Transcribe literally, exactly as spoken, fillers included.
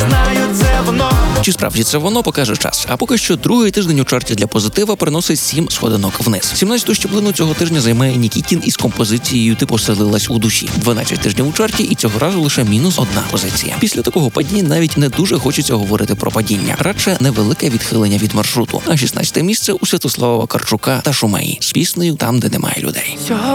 знаю, це воно. Чи справді це воно, покаже час. А поки що другий тиждень у чарті для позитива приносить сім сходинок вниз. сімнадцяту щеплину цього тижня займає Нікітін із композицією «Ти поселилась у душі». дванадцять тижнів у чарті, і цього разу лише мінус одна позиція. Після такого падіння навіть не дуже хочеться говорити про падіння. Радше невелике відхилення від маршруту. А шістнадцяте місце у Святослава Вакарчука та Шумеї з піснею «Там, де немає людей».